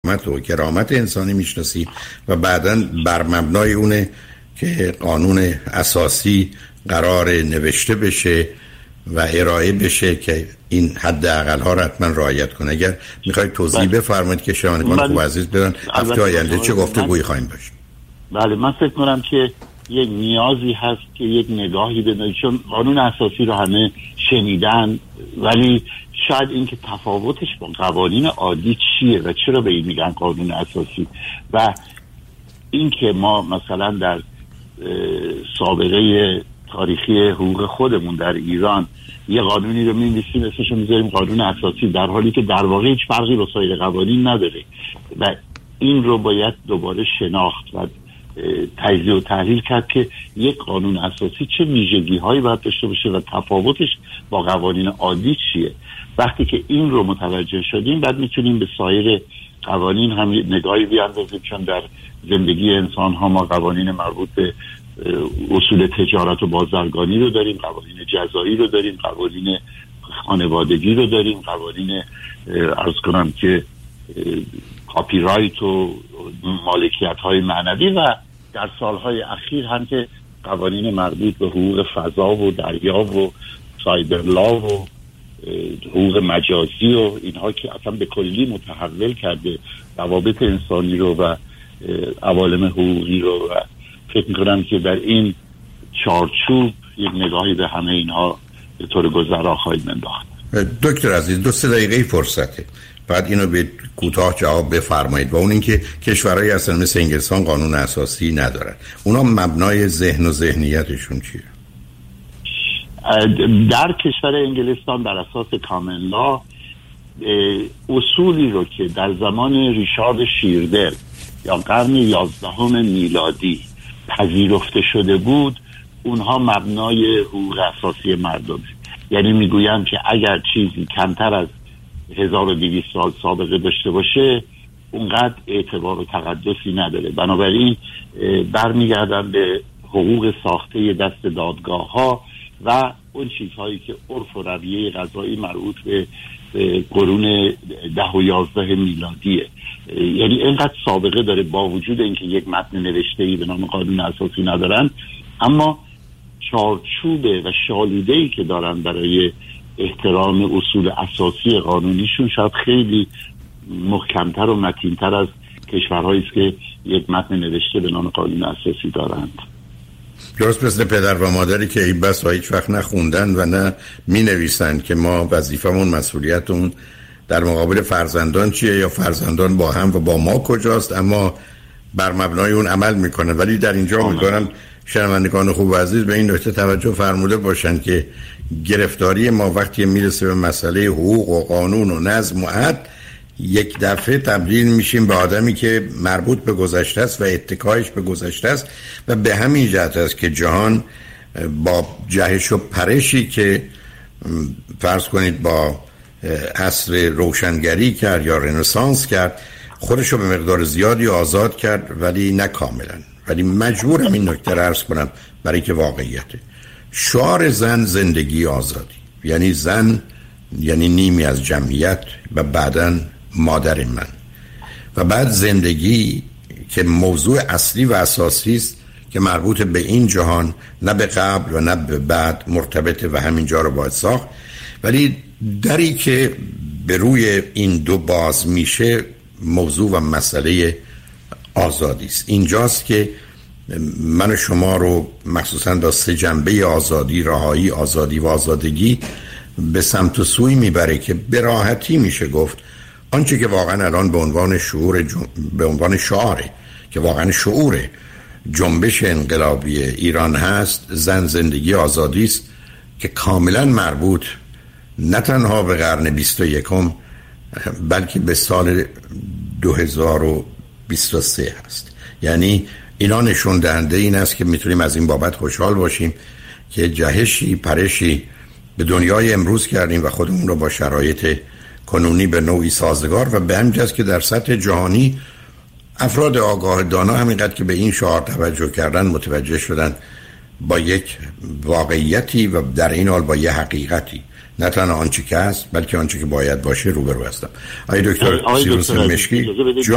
رحمت و کرامت انسانی میشناسید و بعداً بر مبنای اونه که قانون اساسی قرار نوشته بشه و ارائه بشه که این حداقل ها رو حتما رعایت کنه. اگر میخواید توضیح بفرمایید که شنوندگان خوب عزیز بدن هفته آینده چه گفتگویی خواهیم داشت. بله، من فکر کنم که یک نیازی هست که یک نگاهی بدن، چون قانون اساسی رو همه شنیدن ولی شاید این که تفاوتش با قوانین عادی چیه و چرا به این میگن قانون اساسی، و این که ما مثلا در سابقه تاریخی حقوق خودمون در ایران یه قانونی رو می‌نویسیم اسمش رو میذاریم قانون اساسی، در حالی که در واقع هیچ فرقی با سایر قوانین نداره و این رو باید دوباره شناخت و تجزیه و تحلیل کرد که یک قانون اساسی چه ویژگی‌هایی باید داشته باشه و تفاوتش با قوانین عادی چیه. وقتی که این رو متوجه شدیم بعد میتونیم به سایر قوانین هم نگاهی بیاندازیم، چون در زندگی انسان ها ما قوانین مربوط به اصول تجارت و بازرگانی رو داریم، قوانین جزایی رو داریم، قوانین خانوادگی رو داریم، قوانین عرض کنم که کاپی رایت و مالکیت های معنوی، و در سالهای اخیر هم که قوانین مربوط به حقوق فضا و دریا و سایبر لا و حقوق مجازی و اینها که اصلا به کلی متحول کرده روابط انسانی رو و عوالم حقوقی رو، و فکر میکنم که در این چارچوب یک نگاهی به همه اینها به طور گذرا خواهید انداخت. دکتر عزیز 2-3 دقیقه فرصته، بعد اینو به کوتاه جواب بفرمایید. و اون اینکه کشورهای اصلا مثل انگلستان قانون اساسی ندارن، اونا مبنای ذهن و ذهنیتشون چیه؟ در کشور انگلستان بر اساس کامن لا اصولی رو که در زمان ریشارد شیردل یا قرن 11 میلادی پذیرفته شده بود، اونها مبنای حقوق اساسی مردمه. یعنی میگویم که اگر چیزی کمتر از 1200 سال سابقه داشته باشه اونقدر اعتبار و تقدسی نداره. بنابراین برمیگردن به حقوق ساخته دست دادگاه ها و اون چیزهایی که عرف و رویه قضایی مربوط به قرون 10 و 11 میلادیه. یعنی اینقدر سابقه داره با وجود اینکه یک متن نوشته‌ای به نام قانون اساسی ندارن، اما چارچوبه و شالوده‌ای که دارن برای احترام اصول اساسی قانونیشون شاید خیلی محکمتر و متینتر از کشورهایی است که یک متن نوشته به نام قانون اساسی دارند. درست مثل پدر و مادری که این بس هیچ وقت نخوندن و نه می نویسن که ما وظیفمون مسئولیتمون در مقابل فرزندان چیه یا فرزندان با هم و با ما کجاست، اما بر مبنای اون عمل میکنه. ولی در اینجا میگم شنوندگان خوب و عزیز به این نکته توجه فرموده باشن که گرفتاری ما وقتی میرسه به مسئله حقوق و قانون و نظم و عدل، یک دفعه تبدیل میشیم به آدمی که مربوط به گذشته است و اتکایش به گذشته است و به همین جهت است که جهان با جهش و پرشی که فرض کنید با عصر روشنگری کرد یا رنسانس کرد خودشو به مقدار زیادی آزاد کرد، ولی نه کاملا. ولی مجبورم این نکته رو عرض کنم برای که واقعیته. شعار زن زندگی آزادی، یعنی زن یعنی نیمی از جمعیت و بعداً مادر من، و بعد زندگی که موضوع اصلی و اساسی است که مربوط به این جهان، نه به قبل و نه به بعد مرتبطه و همینجا رو باید ساخت. ولی دری که به روی این دو باز میشه موضوع و مسئله آزادی است. اینجاست که من و شما رو مخصوصا با 3 جنبه آزادی، رهایی، آزادی و آزادگی به سمت و سوی میبره که به راحتی میشه گفت آنچه که واقعا الان به عنوان به عنوان شعاره که واقعا شعور جنبش انقلابی ایران هست، زن زندگی آزادی است که کاملا مربوط نه تنها به قرن 21 بلکه به سال 2023 هست. یعنی اینا نشون دهنده این است که میتونیم از این بابت خوشحال باشیم که جهشی پرشی به دنیای امروز کردیم و خودمون رو با شرایط کنونی به نوعی سازگار و به همین جاست که در سطح جهانی افراد آگاه دانا همینقدر که به این شعار توجه کردن متوجه شدن با یک واقعیتی و در این حال با یک حقیقتی، نه تنها آنچه که هست بلکه آنچه که باید باشه روبرو هستم. آقای دکتر سیروس مشکی